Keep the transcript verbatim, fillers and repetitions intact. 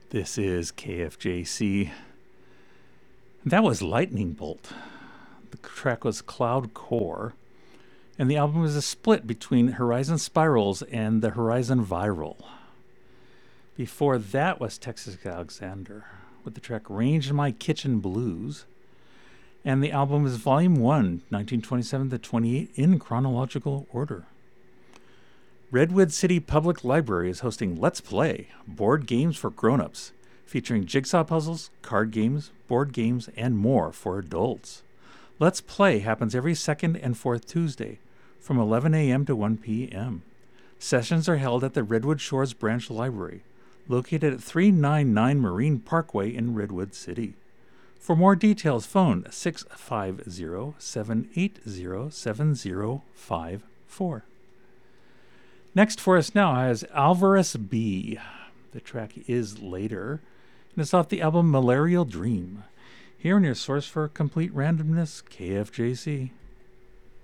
This is K F J C. That was Lightning Bolt. The track was Cloud Core, and the album was a split between Horizon Spirals and the Horizon Viral. Before that was Texas Alexander with the track Range in My Kitchen Blues, and the album was Volume one, nineteen twenty-seven to twenty-eight in chronological order. Redwood City Public Library is hosting Let's Play, board games for grown-ups, featuring jigsaw puzzles, card games, board games, and more for adults. Let's Play happens every second and fourth Tuesday from eleven a.m. to one p.m. Sessions are held at the Redwood Shores Branch Library, located at three ninety-nine Marine Parkway in Redwood City. For more details, phone six five zero, seven eight zero, seven zero five four. Next for us now has Alvarez B. The track is Later, and it's off the album Malarial Dream. Here in your source for complete randomness, K F J C.